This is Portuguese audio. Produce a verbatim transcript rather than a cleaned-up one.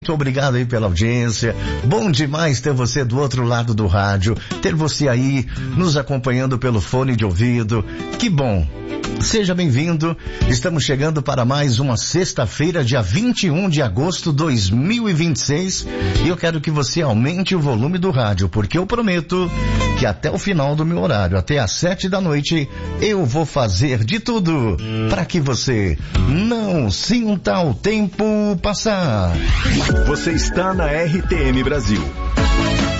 Muito obrigado aí pela audiência. Bom demais ter você do outro lado do rádio, ter você aí nos acompanhando pelo fone de ouvido. Que bom. Seja bem-vindo. Estamos chegando para mais uma sexta-feira, dia vinte e um de agosto de dois mil e vinte e seis. E eu quero que você aumente o volume do rádio, porque eu prometo que até o final do meu horário, até às sete da noite, eu vou fazer de tudo para que você não sinta o tempo passar. Você está na R T M Brasil.